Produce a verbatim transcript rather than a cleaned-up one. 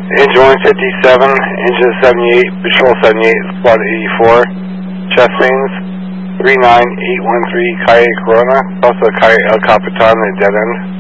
Engine one fifty-seven, engine seventy-eight, patrol seventy-eight, squad eighty-four, chest mains, three nine eight one three, Calle Corona, also Calle El Capitan at dead end.